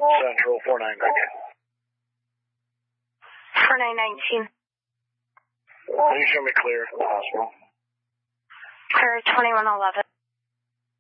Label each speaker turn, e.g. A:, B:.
A: Central 49, good day.
B: 4919.
A: Can you show me clear if possible?
B: Clear 2111.